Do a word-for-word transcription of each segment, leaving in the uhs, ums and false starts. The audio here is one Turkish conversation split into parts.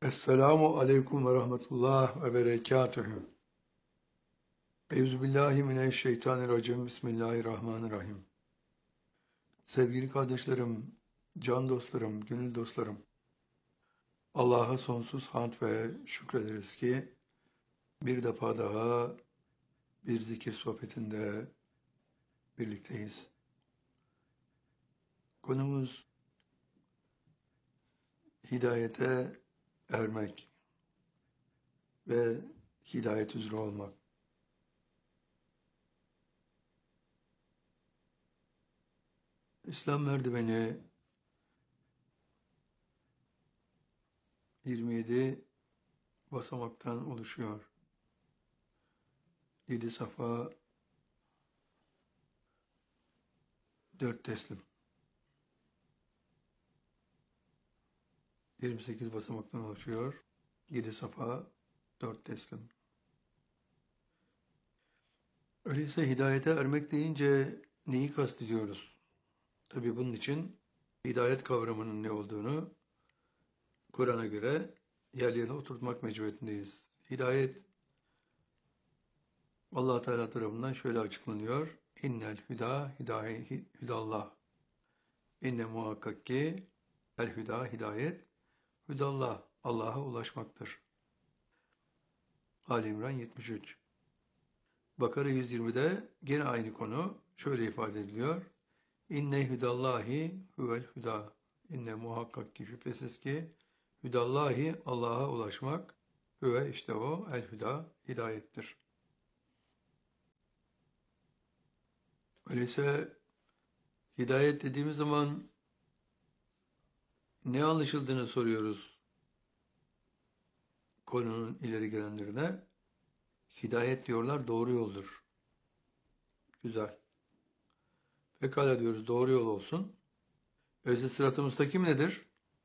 Esselamu aleyküm ve rahmetullah ve berekatühü. Euzubillahimineşşeytanirracim. Bismillahirrahmanirrahim. Sevgili kardeşlerim, can dostlarım, gönül dostlarım. Allah'a sonsuz hamd ve şükrederiz ki bir defa daha bir zikir sohbetinde birlikteyiz. Konumuz hidayete ermek ve hidayet üzere olmak. İslam merdiveni yirmi yedi basamaktan oluşuyor. yedi safa, dört teslim. yirmi sekiz basamaktan oluşuyor. yedi safa, dört teslim. Öyleyse hidayete ermek deyince neyi kastediyoruz? Tabii bunun için hidayet kavramının ne olduğunu Kur'an'a göre yerli yerine oturtmak mecburiyetindeyiz. Hidayet Allah Teala tarafından şöyle açıklanıyor. İnnel hüda hidaye hüdallah. İnne muhakkak ki el hüda hidayet hüdallah Allah'a ulaşmaktır. Ali İmran yetmiş üç. Bakara yüz yirmide gene aynı konu şöyle ifade ediliyor. İnne hüdallahi huvel hüda. İnne muhakkak ki şüphesiz ki hüdallahi Allah'a ulaşmak hüve işte o el hüda hidayettir. Öyleyse hidayet dediğimiz zaman ne anlaşıldığını soruyoruz konunun ileri gelenlerine. Hidayet diyorlar doğru yoldur. Güzel. Pekala diyoruz doğru yol olsun. Öyleyse sırat-ı müstakim nedir?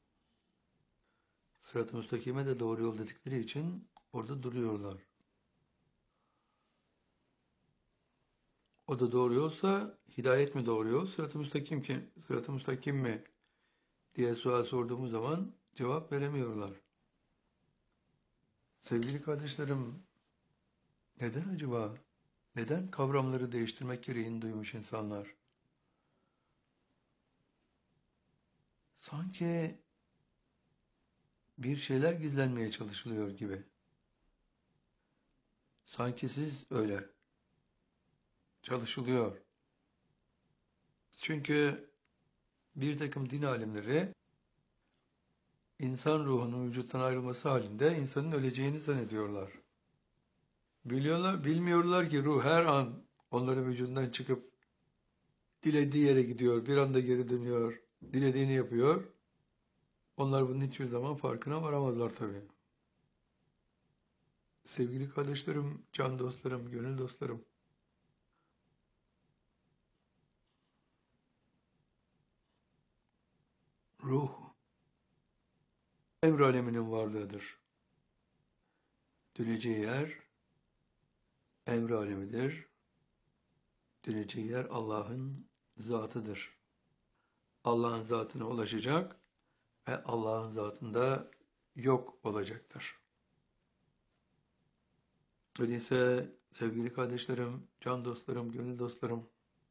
Sırat-ı müstakime de doğru yol dedikleri için orada duruyorlar. O da doğru yolsa hidayet mi doğru yol, sırat-ı müstakim ki, sırat-ı müstakim mi diye sual sorduğumuz zaman cevap veremiyorlar. Sevgili kardeşlerim, neden acaba? Neden kavramları değiştirmek gereğini duymuş insanlar? Sanki bir şeyler gizlenmeye çalışılıyor gibi. Sanki siz öyle çalışılıyor. Çünkü bir takım din alimleri insan ruhunun vücuttan ayrılması halinde insanın öleceğini zannediyorlar. Biliyorlar, bilmiyorlar ki ruh her an onların vücudundan çıkıp dilediği yere gidiyor, bir anda geri dönüyor, dilediğini yapıyor. Onlar bunun hiçbir zaman farkına varamazlar tabii. Sevgili kardeşlerim, can dostlarım, gönül dostlarım. Ruh, emr aleminin varlığıdır. Döneceği yer, emr alemidir. Döneceği yer Allah'ın zatıdır. Allah'ın zatına ulaşacak ve Allah'ın zatında yok olacaktır. Öyleyse sevgili kardeşlerim, can dostlarım, gönül dostlarım,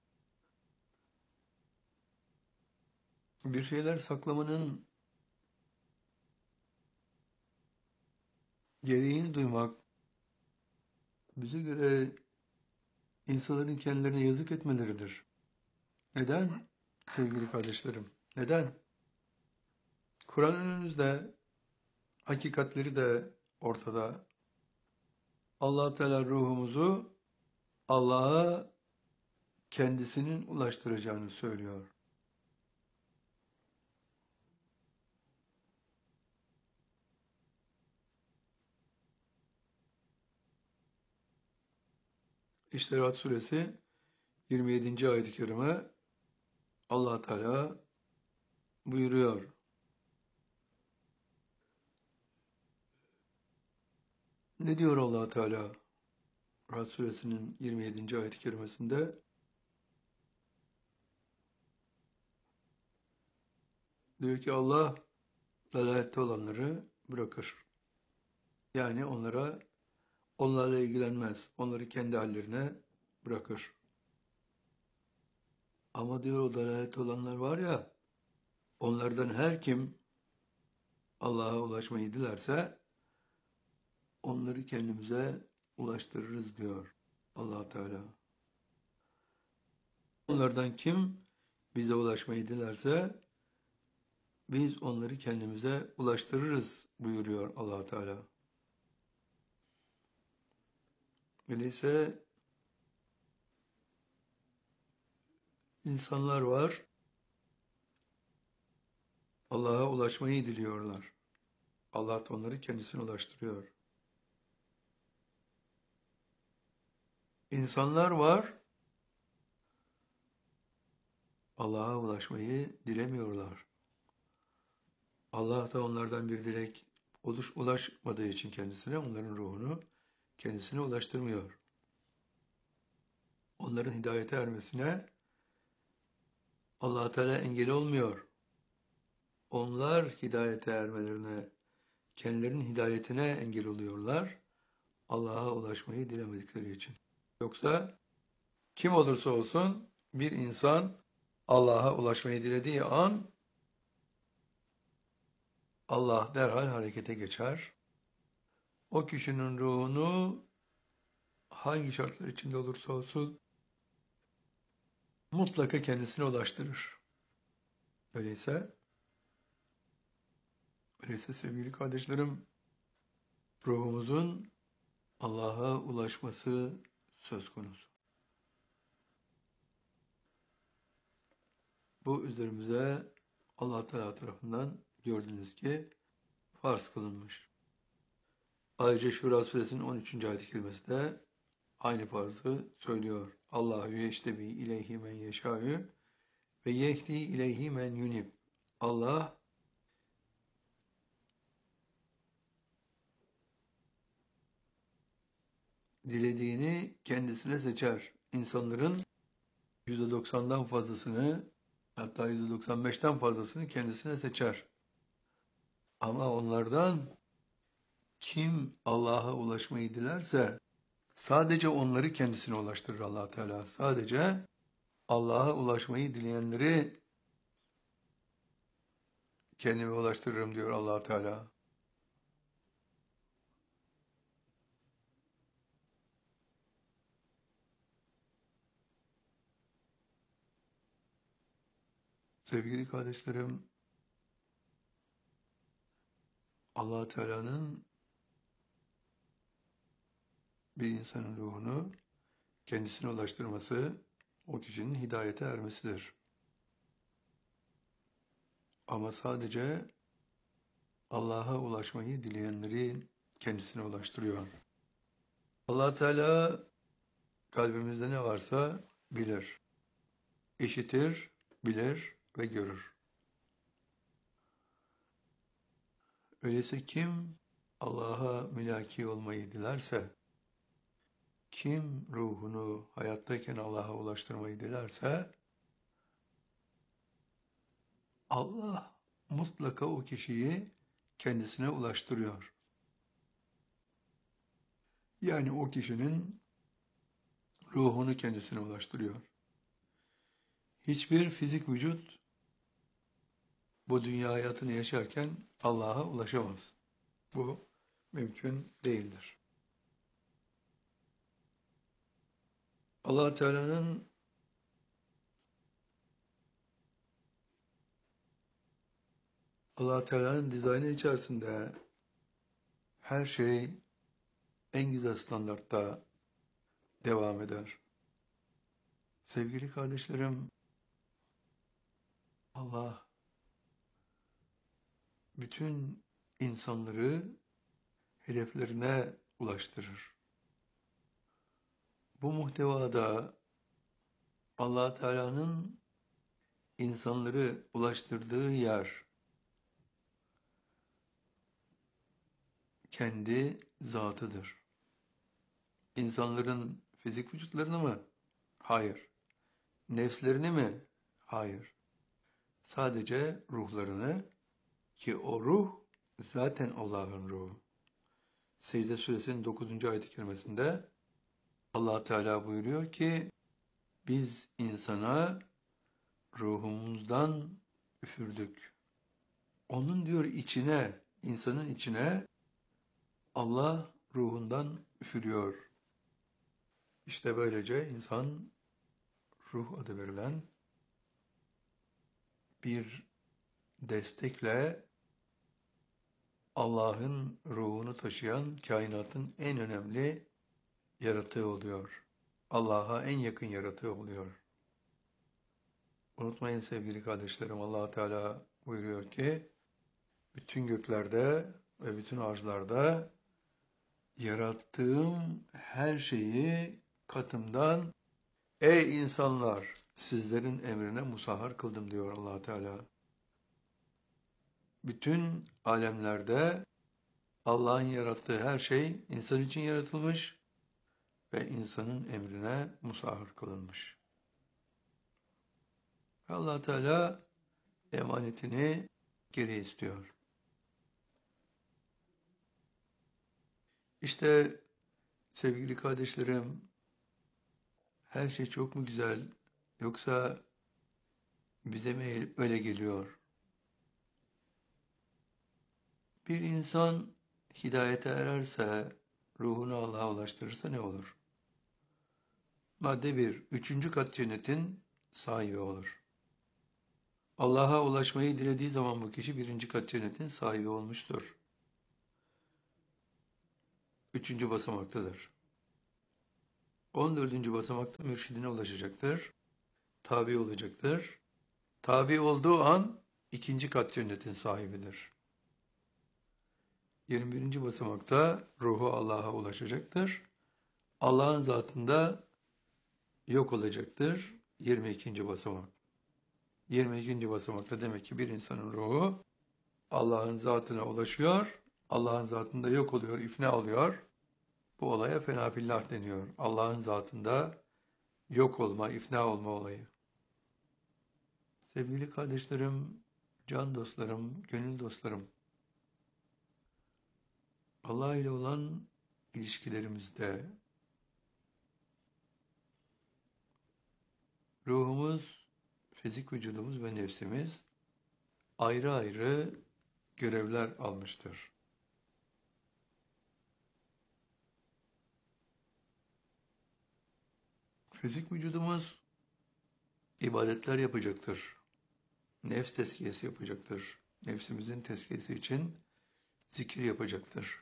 bir şeyler saklamanın gereğini duymak, bize göre insanların kendilerine yazık etmeleridir. Neden sevgili kardeşlerim? Neden? Kur'an önümüzde, hakikatleri de ortada. Allah Teala ruhumuzu Allah'a kendisinin ulaştıracağını söylüyor. İştirak suresi yirmi yedinci ayet-i kerime Allah Teala buyuruyor. Ne diyor Allah Teala? Rad suresinin yirmi yedinci ayet-i kerimesinde diyor ki Allah dalalette olanları bırakır. Yani onlara onlarla ilgilenmez. Onları kendi hallerine bırakır. Ama diyor o dalalet olanlar var ya, onlardan her kim Allah'a ulaşmayı dilerse onları kendimize ulaştırırız diyor Allah Teala. Onlardan kim bize ulaşmayı dilerse biz onları kendimize ulaştırırız buyuruyor Allah Teala. Öyleyse insanlar var, Allah'a ulaşmayı diliyorlar. Allah da onları kendisine ulaştırıyor. İnsanlar var, Allah'a ulaşmayı dilemiyorlar. Allah da onlardan bir dilek oluş, ulaşmadığı için kendisine, onların ruhunu kendisine ulaştırmıyor. Onların hidayete ermesine Allah Teala engel olmuyor. Onlar hidayete ermelerine, kendilerinin hidayetine engel oluyorlar. Allah'a ulaşmayı dilemedikleri için. Yoksa kim olursa olsun bir insan Allah'a ulaşmayı dilediği an Allah derhal harekete geçer. O kişinin ruhunu hangi şartlar içinde olursa olsun mutlaka kendisine ulaştırır. Öyleyse, öyleyse sevgili kardeşlerim, ruhumuzun Allah'a ulaşması söz konusu. Bu üzerimize Allah Teala tarafından gördüğünüz ki farz kılınmış. Ayrıca Şura suresinin on üçüncü ayet-i kerimesi de aynı farzı söylüyor. Allahu yeştebi ileyhi men yeşâ'ü ve yehdi ileyhi men yunib. Allah dilediğini kendisine seçer. İnsanların yüzde doksandan fazlasını, hatta yüzde doksan beşten fazlasını kendisine seçer. Ama onlardan kim Allah'a ulaşmayı dilerse sadece onları kendisine ulaştırır Allah Teala. Sadece Allah'a ulaşmayı dileyenleri kendime ulaştırırım diyor Allah Teala. Sevgili kardeşlerim, Allah Teala'nın bir insanın ruhunu kendisine ulaştırması o kişinin hidayete ermesidir. Ama sadece Allah'a ulaşmayı dileyenleri kendisine ulaştırıyor. Allah Teala kalbimizde ne varsa bilir, işitir, bilir ve görür. Öyleyse kim Allah'a mülaki olmayı dilerse, kim ruhunu hayattayken Allah'a ulaştırmayı dilerse, Allah mutlaka o kişiyi kendisine ulaştırıyor. Yani o kişinin ruhunu kendisine ulaştırıyor. Hiçbir fizik vücut bu dünya hayatını yaşarken Allah'a ulaşamaz. Bu mümkün değildir. Allah Teala'nın Allah Teala'nın dizaynı içerisinde her şey en güzel standartta devam eder. Sevgili kardeşlerim, Allah bütün insanları hedeflerine ulaştırır. Bu muhtevada Allah Teala'nın insanları ulaştırdığı yer kendi zatıdır. İnsanların fizik vücutlarını mı? Hayır. Nefslerini mi? Hayır. Sadece ruhlarını, ki o ruh zaten Allah'ın ruhu. Secde Suresinin dokuzuncu ayet-i kerimesinde Allah Teala buyuruyor ki biz insana ruhumuzdan üfürdük. Onun diyor içine, insanın içine Allah ruhundan üfürüyor. İşte böylece insan ruh adı verilen bir destekle Allah'ın ruhunu taşıyan kainatın en önemli yaratığı oluyor. Allah'a en yakın yaratığı oluyor. Unutmayın sevgili kardeşlerim, Allah Teala buyuruyor ki bütün göklerde ve bütün arzlarda yarattığım her şeyi katımdan ey insanlar sizlerin emrine musahhar kıldım diyor Allah Teala. Bütün alemlerde Allah'ın yarattığı her şey insan için yaratılmış ve insanın emrine musahhar kılınmış. Allah Teala emanetini geri istiyor. İşte sevgili kardeşlerim, her şey çok mu güzel yoksa bize mi öyle geliyor? Bir insan hidayete ererse, ruhunu Allah'a ulaştırırsa ne olur? Madde bir, üçüncü kat cennetin sahibi olur. Allah'a ulaşmayı dilediği zaman bu kişi birinci kat cennetin sahibi olmuştur. Üçüncü basamaktadır. On dördüncü basamakta mürşidine ulaşacaktır. Tabi olacaktır. Tabi olduğu an ikinci kat cennetin sahibidir. Yirmi birinci basamakta ruhu Allah'a ulaşacaktır. Allah'ın zatında yok olacaktır. Yirmi ikinci basamak. Yirmi ikinci basamakta demek ki bir insanın ruhu Allah'ın zatına ulaşıyor. Allah'ın zatında yok oluyor, ifna oluyor. Bu olaya fenafillah deniyor. Allah'ın zatında yok olma, ifna olma olayı. Sevgili kardeşlerim, can dostlarım, gönül dostlarım, Allah ile olan ilişkilerimizde ruhumuz, fizik vücudumuz ve nefsimiz ayrı ayrı görevler almıştır. Fizik vücudumuz ibadetler yapacaktır. Nefs tezkiyesi yapacaktır. Nefsimizin tezkiyesi için zikir yapacaktır.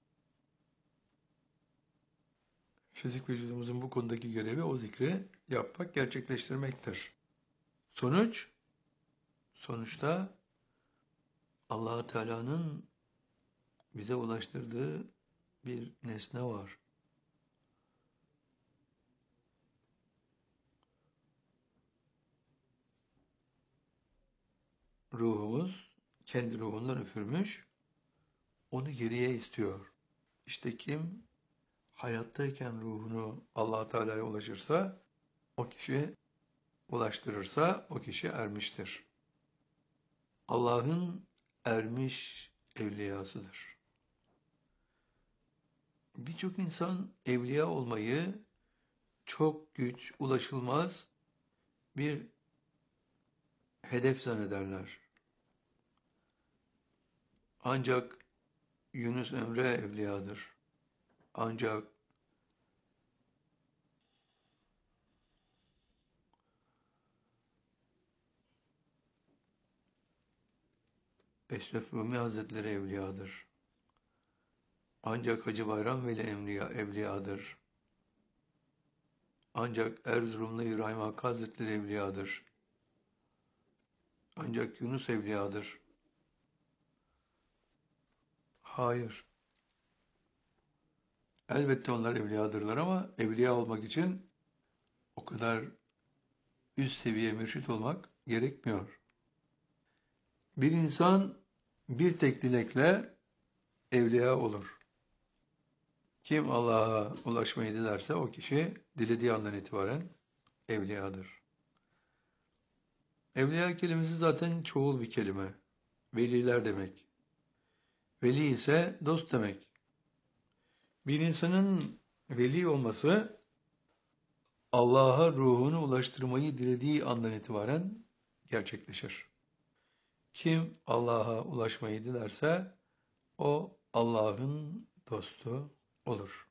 Fizik vücudumuzun bu konudaki görevi o zikri yapmak, gerçekleştirmektir. Sonuç, sonuçta Allah Teala'nın bize ulaştırdığı bir nesne var. Ruhumuz kendi ruhundan üfürmüş, onu geriye istiyor. İşte kim hayattayken ruhunu Allah Teala'ya ulaşırsa, o kişi ulaştırırsa o kişi ermiştir. Allah'ın ermiş evliyasıdır. Birçok insan evliya olmayı çok güç, ulaşılmaz bir hedef zannederler. Ancak Yunus Emre evliyadır. Ancak Eşref Rumi Hazretleri evliyadır. Ancak Hacı Bayram Veli Emliya evliyadır. Ancak Erzurumlu İbrahim Hakkı Hazretleri evliyadır. Ancak Yunus evliyadır. Hayır. Elbette onlar evliyadırlar ama evliya olmak için o kadar üst seviye mürşit olmak gerekmiyor. Bir insan bir tek dilekle evliya olur. Kim Allah'a ulaşmayı dilerse o kişi dilediği andan itibaren evliyadır. Evliya kelimesi zaten çoğul bir kelime. Veliler demek. Veli ise dost demek. Bir insanın veli olması Allah'a ruhunu ulaştırmayı dilediği andan itibaren gerçekleşir. Kim Allah'a ulaşmayı dilerse o Allah'ın dostu olur.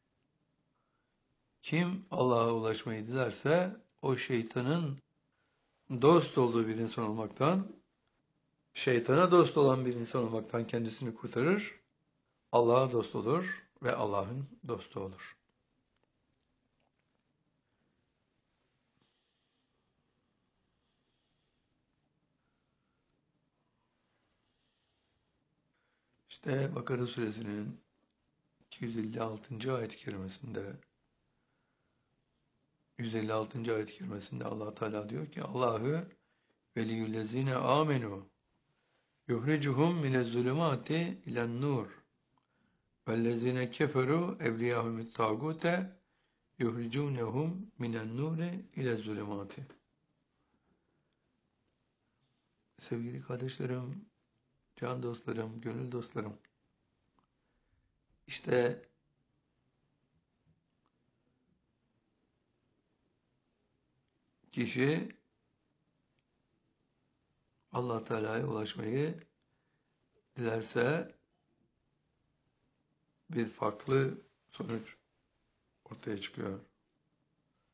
Kim Allah'a ulaşmayı dilerse o şeytanın dost olduğu bir insan olmaktan, şeytana dost olan bir insan olmaktan kendisini kurtarır, Allah'a dost olur ve Allah'ın dostu olur. İşte Bakara suresinin iki yüz elli altıncı ayet-i kerimesinde yüz elli altıncı ayet-i kerimesinde Allah Teala diyor ki Allahü veliyyüllezine amenu yuhricuhum minezzulumati ilen-nur vellezine keferu evliyahumut tağute yuhricunhum minen-nuri ilezzulumati. Sevgili kardeşlerim, can dostlarım, gönül dostlarım, işte kişi Allah Teala'ya ulaşmayı dilerse bir farklı sonuç ortaya çıkıyor.